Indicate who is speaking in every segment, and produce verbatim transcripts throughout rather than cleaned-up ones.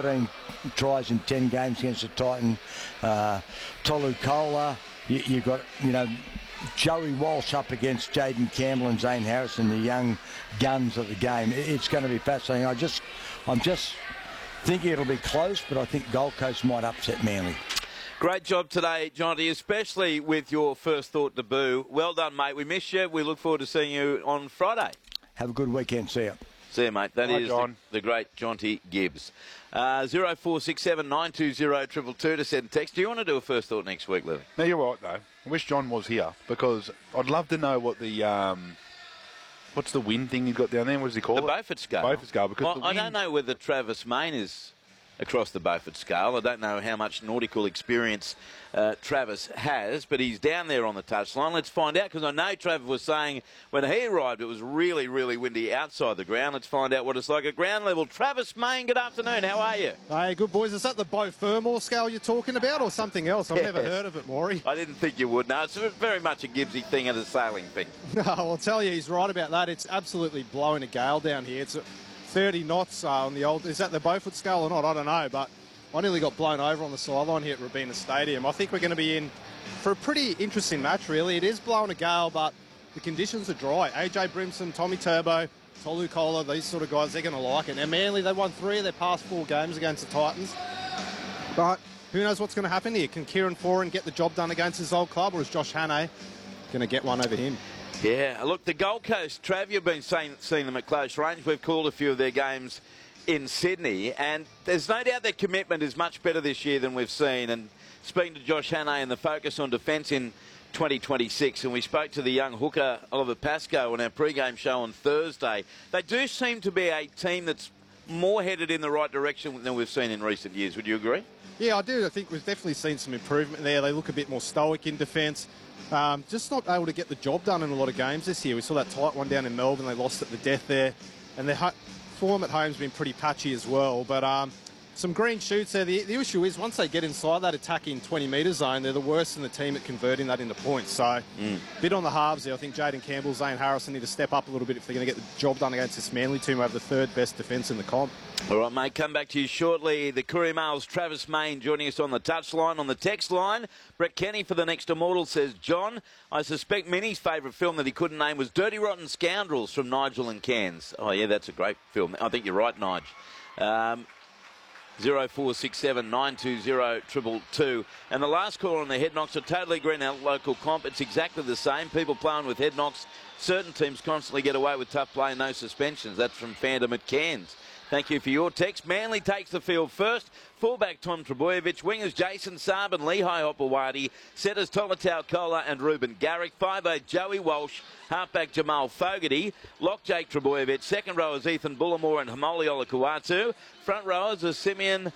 Speaker 1: thirteen tries in ten games against the Titans. Uh, Tolu Kola, you, you've got, you know, Joey Walsh up against Jaden Campbell and Zane Harrison, the young guns of the game. It's going to be fascinating. I just, I'm just thinking it'll be close, but I think Gold Coast might upset Manly.
Speaker 2: Great job today, Johnny, especially with your first thought debut. Well done, mate. We miss you. We look forward to seeing you on Friday.
Speaker 1: Have a good weekend. See you.
Speaker 2: See you, mate. That
Speaker 3: Hi,
Speaker 2: is
Speaker 3: John.
Speaker 2: the, the great Jonty Gibbs. Uh, zero four six seven nine two zero two two two to send text. Do you want to do a first thought next week, Lily?
Speaker 3: No, you're right, though. I wish John was here because I'd love to know what the... Um, what's the wind thing you've got down there? What does he call
Speaker 2: the
Speaker 3: it?
Speaker 2: The Beaufort scale.
Speaker 3: Beaufort scale. Because
Speaker 2: well,
Speaker 3: the
Speaker 2: I
Speaker 3: wind...
Speaker 2: don't know whether Travis Main is across the Beaufort scale. I don't know how much nautical experience uh, Travis has, but he's down there on the touchline. Let's find out, because I know Travis was saying when he arrived it was really, really windy outside the ground. Let's find out what it's like at ground level. Travis Main, good afternoon. How are you?
Speaker 4: Hey, good boys. Is that the Beau Fermor scale you're talking about or something else? I've
Speaker 2: Yes.
Speaker 4: never heard of it, Maury.
Speaker 2: I didn't think you would. No, it's very much a Gibbsy thing and a sailing thing.
Speaker 4: No, I'll tell you, he's right about that. It's absolutely blowing a gale down here. It's thirty knots uh, on the old... Is that the Beaufort scale or not? I don't know, but I nearly got blown over on the sideline here at Robina Stadium. I think we're going to be in for a pretty interesting match, really. It is blowing a gale, but the conditions are dry. A J Brimson, Tommy Turbo, Tolu Kola, these sort of guys, they're going to like it. And Manly, they won three of their past four games against the Titans. But who knows what's going to happen here? Can Kieran Foran get the job done against his old club, or is Josh Hannay going to get one over him?
Speaker 2: Yeah, look, the Gold Coast, Trav, you've been seeing, seeing them at close range. We've called a few of their games in Sydney, and there's no doubt their commitment is much better this year than we've seen. And speaking to Josh Hannay and the focus on defence in twenty twenty-six, and we spoke to the young hooker Oliver Pascoe on our pre-game show on Thursday, they do seem to be a team that's more headed in the right direction than we've seen in recent years. Would you agree?
Speaker 4: Yeah, I do. I think we've definitely seen some improvement there. They look a bit more stoic in defence. Um, just not able to get the job done in a lot of games this year. We saw that tight one down in Melbourne. They lost at the death there. And their form at home's been pretty patchy as well. But um, some green shoots there. The, the issue is once they get inside that attacking twenty metre zone, they're the worst in the team at converting that into points. So
Speaker 2: mm.
Speaker 4: a bit on the halves there. I think Jaden Campbell, Zane Harrison need to step up a little bit if they're going to get the job done against this Manly team who have the third best defence in the comp.
Speaker 2: All right, mate, come back to you shortly. The Courier Mail's Travis Main joining us on the touchline. On the text line, Brett Kenny for the Next Immortal says, John, I suspect Minnie's favourite film that he couldn't name was Dirty Rotten Scoundrels from Nigel and Cairns. Oh, yeah, that's a great film. I think you're right, Nige. Um, zero four six seven nine two zero two two two. And the last call on the head knocks are totally green out local comp. It's exactly the same. People playing with head knocks. Certain teams constantly get away with tough play, no suspensions. That's from Fandom at Cairns. Thank you for your text. Manly takes the field first. Fullback Tom Trebojevic, wingers Jason Saab and Lehigh Hopewadi, setters Tolatau Kola and Ruben Garrick, five eight Joey Walsh, halfback Jamal Fogarty, lock Jake Trebojevic, second rowers Ethan Bullimore and Hamoli Olakuatu, front rowers are Simeon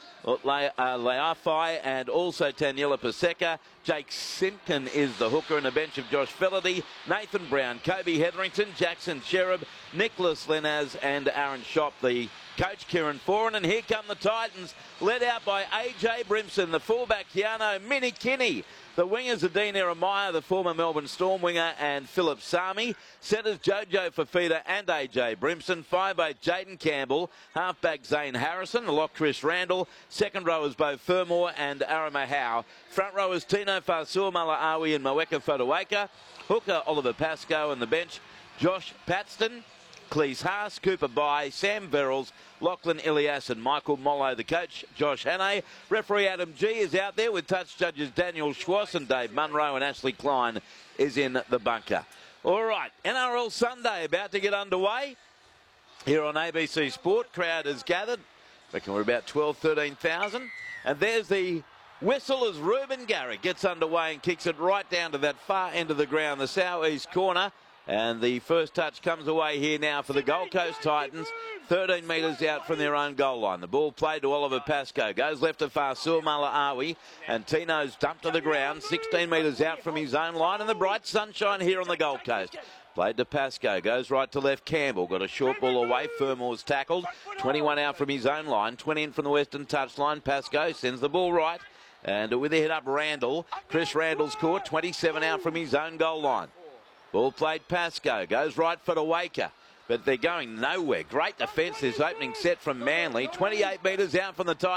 Speaker 2: Leafai and also Taniela Paseka. Jake Simpkin is the hooker, and a bench of Josh Felaty, Nathan Brown, Kobe Hetherington, Jackson Cherub, Nicholas Lenaz and Aaron Shop, the coach Kieran Foran. And here come the Titans, led out by A J Brimson, the fullback Keano Minikinney, the wingers are Dean Eremiah, the former Melbourne Storm winger, and Philip Sami. Centres Jojo Fafita and A J Brimson. five eight Jaden Campbell. Halfback Zane Harrison. Lock Chris Randall. Second rowers Beau Fermor and Arama Howe. Front rowers Tino Fasua Malaawi and Moeka Fotuaika. Hooker Oliver Pascoe, and the bench Josh Patston, Cleese Haas, Cooper Bai, Sam Verrills, Lachlan Ilias and Michael Mollo. The coach, Josh Hannay. Referee Adam G is out there with touch judges Daniel Schwartz and Dave Munro, and Ashley Klein is in the bunker. All right, N R L Sunday about to get underway here on A B C Sport. Crowd has gathered. I reckon we're about twelve, thirteen thousand. And there's the whistle as Ruben Garrick gets underway and kicks it right down to that far end of the ground, the southeast corner. And the first touch comes away here now for the Gold Coast Titans, thirteen metres out from their own goal line. The ball played to Oliver Pascoe, goes left to Fasua Malaawi, and Tino's dumped to the ground, sixteen metres out from his own line, and the bright sunshine here on the Gold Coast. Played to Pascoe, goes right to left. Campbell got a short ball away. Fermor's tackled, twenty-one out from his own line, twenty in from the western touchline. Pascoe sends the ball right, and with the head up Randall, Chris Randall's caught, twenty-seven out from his own goal line. Ball played Pascoe, goes right for Waker, but they're going nowhere. Great defence this opening set from Manly, twenty-eight metres out from the Titans.